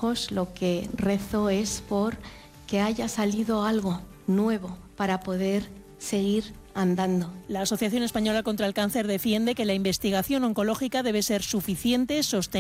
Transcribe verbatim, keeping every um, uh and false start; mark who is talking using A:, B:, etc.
A: hijos lo que rezo es por que haya salido algo nuevo para poder seguir andando.
B: La Asociación Española contra el Cáncer defiende que la investigación oncológica debe ser suficiente, sostenible